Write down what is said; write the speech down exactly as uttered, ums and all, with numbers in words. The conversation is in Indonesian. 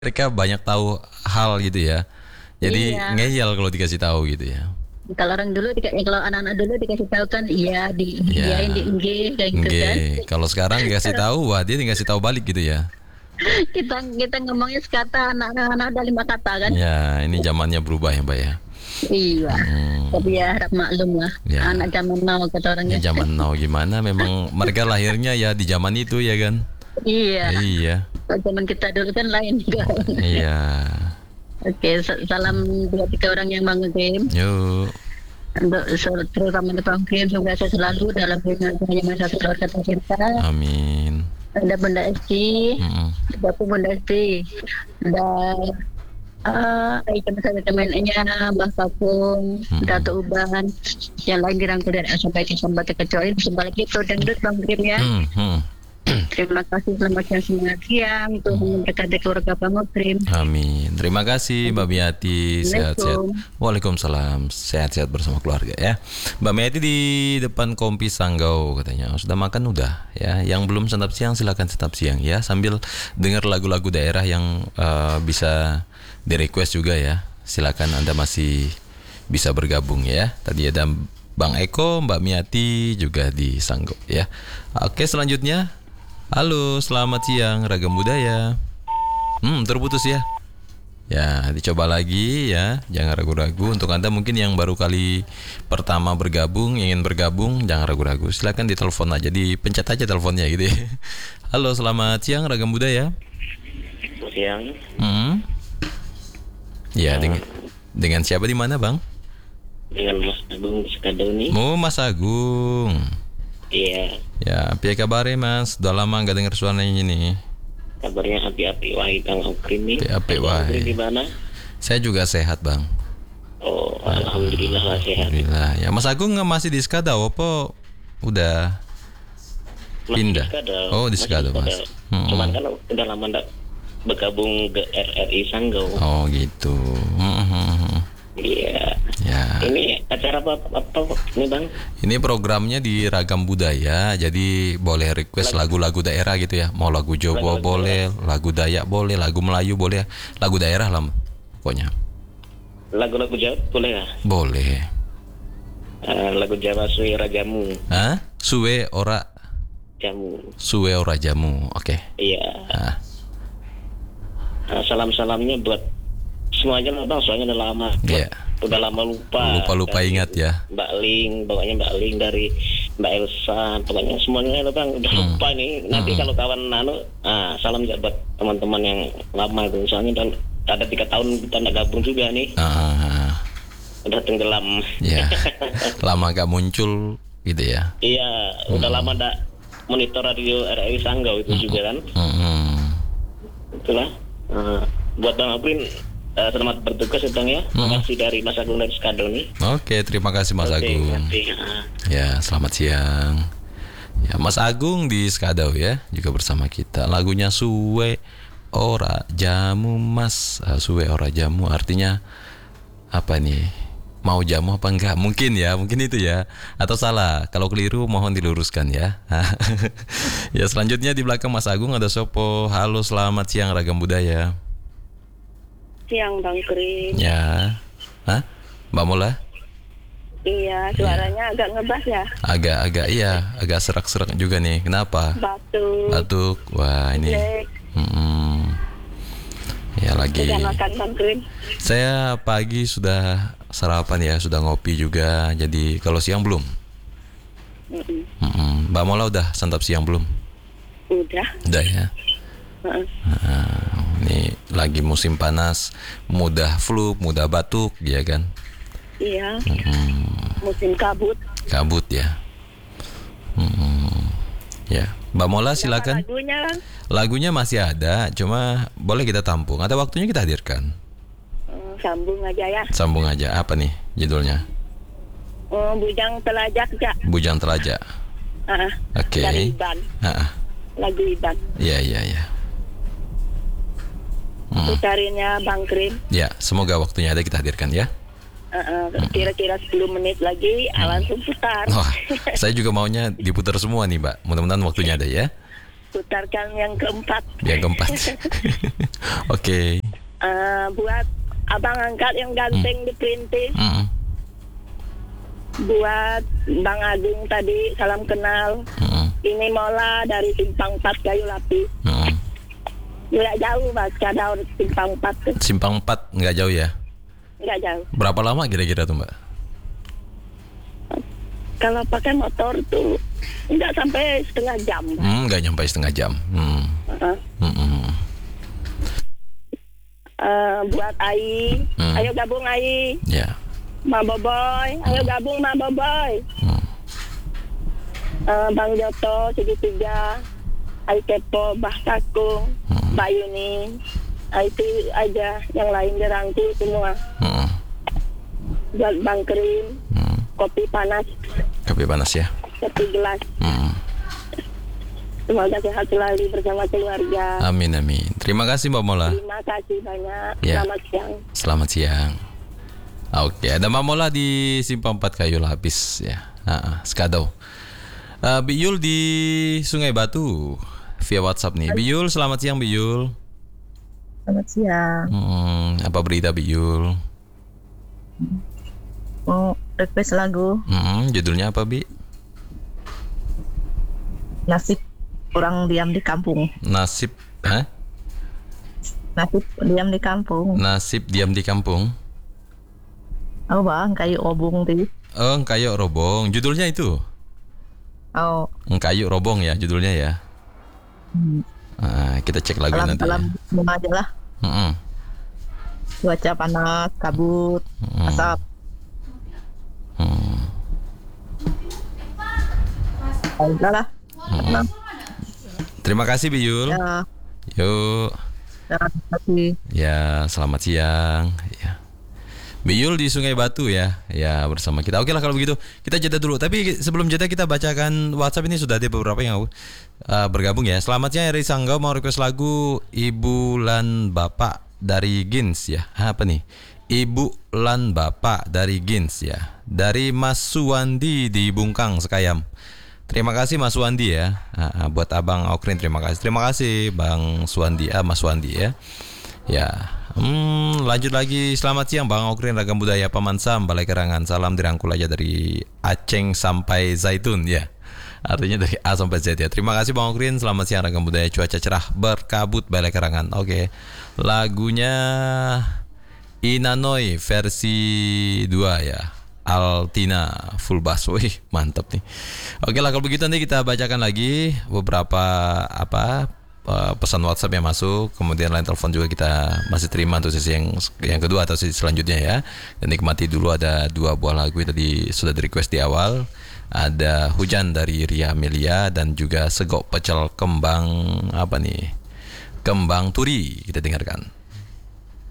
mereka banyak tahu hal gitu ya. Jadi Iya. ngeyel kalau dikasih tahu gitu ya. Kalau orang dulu dika kalau anak-anak dulu dikasih tahu kan iya, di Iya. diiyain, di nggih, kayak gitu kan. Nggih, kalau sekarang dikasih tahu, wah dia dikasih tahu balik gitu ya. Kita kita ngomongnya sekata, anak-anak udah lima kata kan. Ya, ini zamannya berubah ya, Mbak ya. Iya. Hmm. Tapi ya harap maklum lah. Ya. Anak zaman now kata Ini orangnya. zaman now gimana? Memang mereka lahirnya ya di zaman itu ya kan. Iya. Iya. Kalau zaman kita dulu kan lain juga. Iya. Oke, sa- salam buat tiga orang yang bangun game. Yuk. Untuk se- terutama di Bangkrim, semoga saya selalu dalam hanya masa keluarga tercinta. Amin. Ada Bunda Esti, Mm-mm. ada aku Bunda Esti, ada uh, teman-temannya, Mbah Kakung, Mm-mm. Dato Uban, yang lain dirangkul dari A sampai ke sampai ke kecuali sebaliknya itu dangdut Bang Grim ya. Hmm, hmm. Terima kasih, selamat siang, semangat siang, Tuhan memberkati keluarga Bang Grim. Amin. Terima kasih Mbak Miati. Sehat-sehat. Assalamualaikum. Waalaikumsalam. Sehat-sehat bersama keluarga ya. Mbak Miati di depan Kompi Sanggau katanya. Sudah makan udah ya. Yang belum santap siang silakan santap siang ya. Sambil dengar lagu-lagu daerah yang uh, bisa di request juga ya. Silakan Anda masih bisa bergabung ya. Tadi ada Bang Eko, Mbak Miati juga di Sanggau ya. Oke, selanjutnya. Halo, selamat siang Ragam Budaya. Hmm, terputus ya. Ya, dicoba lagi ya. Jangan ragu-ragu. Untuk Anda mungkin yang baru kali pertama bergabung, ingin bergabung, jangan ragu-ragu. Silakan ditelepon aja, dipencet aja teleponnya gitu ya. Halo, selamat siang Ragam Budaya. Siang. Hmm. Ya, dengan dengan siapa di mana, Bang? Dengan Mas Agung Sekadau nih. Oh, Mas Agung. Iya. Ya, piye kabarnya Mas? Udah lama nggak dengar suaranya nih. Kabarnya api-api wae Kang Okrim nih. Api-api Kang wae. Okrim di mana? Saya juga sehat, Bang. Oh, alhamdulillah lah sehat. Alhamdulillah. Ya, Mas Agung nggak masih di Skadau apa udah Masih pindah? di Skadau. Oh, di Masih Skadau, Mas. Hmm. Cuman kan udah lama ndak bergabung ke R R I Sanggau. Oh, gitu. Hmm. Iya. Ya. Ini acara apa, apa, apa ini Bang? Ini programnya di Ragam Budaya, jadi boleh request lagu-lagu daerah gitu ya. Mau lagu Jawa Lagu-lagu boleh, lagu Dayak boleh, lagu Melayu boleh, lagu daerah lah pokoknya. Lagu-lagu Jawa boleh ya? Boleh. Uh, lagu Jawa Suwe Rajamu. Hah? Suwe ora Jamu. suwe ora jamu. Oke. Iya. Ah. Uh, salam-salamnya buat semuanya lah Bang, soalnya udah lama. Iya. Udah lama lupa. Lupa-lupa Dari ingat ya. Mbak Ling, pokoknya Mbak Ling dari Mbak Elsa, pokoknya semuanya lah Bang, udah Hmm. lupa nih. Nanti kalau kawan nano, ah salam juga buat teman-teman yang lama itu. Soalnya udah ada tiga tahun kita nggak gabung juga nih. Ah. Udah tenggelam. Ya. Lama gak muncul gitu ya. Iya, udah lama nggak monitor radio R R I Sanggau itu juga kan. Hmm. Itulah. Ah, buat Bang Aprin, Uh, selamat bertugas ya Bang ya. Terima kasih dari Mas Agung dari Skadau nih. Oke, terima kasih Mas Oke, Agung. ngerti. Ah. Ya, selamat siang. Ya, Mas Agung di Skadau ya, juga bersama kita. Lagunya Suwe Ora Jamu Mas. Ah, Suwe Ora Jamu artinya apa nih? Mau jamu apa enggak? Mungkin ya, mungkin itu ya. Atau salah. Kalau keliru mohon diluruskan ya. Ya, selanjutnya di belakang Mas Agung ada Sopo. Halo, selamat siang Ragam Budaya. Siang Bang Krim. Ya. Hah? Mbak Mola? Iya, suaranya agak ngebas ya. Agak-agak iya, agak serak-serak juga nih. Kenapa? Batuk. Batuk. Wah, ini. Jelek. Mm-mm. Ya lagi. Sudah makan Bang Krim? Saya pagi sudah sarapan ya, sudah ngopi juga. Jadi kalau siang belum. Mm-mm. Mm-mm. Mbak Mola udah santap siang belum? Udah. Udah ya. Heeh. Nah, ini lagi musim panas, mudah flu, mudah batuk, ya kan? Iya. Mm-mm. Musim kabut. Kabut ya. Mm-mm. Ya, Mbak Mola silakan. Nama lagunya Bang? Lagunya masih ada, cuma boleh kita tampung. Ada waktunya kita hadirkan. Hmm, sambung aja ya. Sambung aja. Apa nih judulnya? Oh, Bujang Telajak Jak. Bujang Telaja. Ah, Oke. Dari Iban. Ah, ah. Lagu Iban. Iya, iya, iya. Hmm. Putarinnya Bang Krim. Ya, semoga waktunya ada kita hadirkan ya. Uh, uh, kira-kira sepuluh menit lagi ah, langsung putar. Wah, saya juga maunya diputar semua nih, Mbak. Mudah-mudahan waktunya ada ya. putarkan yang keempat. Yang keempat. Oke. Eh, buat abang angkat yang ganteng di Perintis. Mm. Buat Bang Agung tadi, salam kenal. Mm. Ini Mola dari Simpang empat Kayu Lapis. Mm. Nggak jauh Mas, kadang Simpang empat tuh. Simpang empat nggak jauh ya? Nggak jauh. Berapa lama kira-kira tuh Mbak? Kalau pakai motor tuh nggak sampai setengah jam. Hmm, nggak nyampe setengah jam. Hmm. Uh-uh. Mm-mm. Eh, buat Ai, Hmm. ayo gabung Ai. Ya. Ma Boboy, ayo gabung Ma Boboy. Hmm. Eh, Bang Joto segitiga, Ai Kepo, Bah Sakung, Hmm. Mbak Yuni, Ai itu aja yang lain dirangkul semua. Mm. Buat Bang Krim, Mm. kopi panas, Kopi panas ya. satu gelas. Mm. Semoga sehat selalu bersama keluarga. Amin amin. Terima kasih Mbak Mola. Terima kasih banyak. Ya. Selamat siang. Selamat siang. Oke, ada Mbak Mola di Simpang empat Kayu Lapis ya. Ah, Skadau. Uh, Biyul di Sungai Batu via WhatsApp nih. Biyul, selamat siang Biyul. Selamat siang. Hmm, apa berita Biyul? Mau request lagu Hmm, judulnya apa Bi? Nasib Orang Diam di Kampung. Nasib, hah? Nasib Diam di Kampung. Nasib diam di kampung. Oh bang, kayu obung di. Oh, Engkayu Robong. Judulnya itu. Oh, Engkayu Robong ya judulnya ya. hmm. Nah, kita cek lagi nanti. Ya. alam-alam bunga aja lah. Mm-mm. Cuaca panas, kabut, Mm. asap. Hmm. Oh, udah lah. Mm. Terima kasih Biyul. Ya, Yuk. terima kasih. Ya, selamat siang. Ya. Biyul di Sungai Batu ya. Ya, bersama kita. Oke lah kalau begitu. Kita jeda dulu. Tapi sebelum jeda kita bacakan WhatsApp ini sudah ada beberapa yang uh, bergabung ya. Selamat siang Eri Sanggau mau request lagu Ibu Lan Bapak dari Gins ya. Apa nih? Ibu Lan Bapak dari Gins ya. Dari Mas Suwandi di Bungkang Sekayam. Terima kasih Mas Suwandi ya. Uh, buat Abang Okrin terima kasih. Terima kasih Bang Suwandi, ah, Mas Suwandi ya. Ya. Hmm, lanjut lagi. Selamat siang Bang Okrin Ragam Budaya Paman Sam Balai Kerangan. Salam dirangkul aja dari Aceng sampai Zaitun ya. Artinya dari A sampai Z ya. Terima kasih Bang Okrin. Selamat siang Ragam Budaya. Cuaca cerah berkabut Balai Kerangan. Oke. Lagunya Inanoi versi dua ya. Altina full bass. Wih, mantap nih. Oke lah kalau begitu nanti kita bacakan lagi beberapa apa Uh, pesan WhatsApp yang masuk, kemudian line telepon juga kita masih terima untuk sesi yang yang kedua atau sesi selanjutnya ya. Dan nikmati dulu ada dua buah lagu yang tadi sudah di request di awal. Ada Hujan dari Ria Amelia dan juga Segok Pecel Kembang apa nih? Kembang Turi kita dengarkan.